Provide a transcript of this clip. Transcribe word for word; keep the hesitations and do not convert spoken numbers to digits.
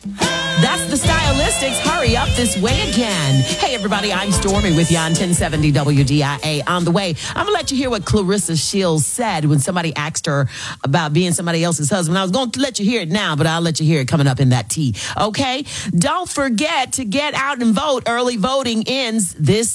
That's the Stylistics. Hurry up this way again. Hey, everybody, I'm Stormy with you on ten seventy W D I A. On the way, I'm going to let you hear what Clarissa Shields said when somebody asked her about being somebody else's husband. I was going to let you hear it now, but I'll let you hear it coming up in that tea. Okay? Don't forget to get out and vote. Early voting ends this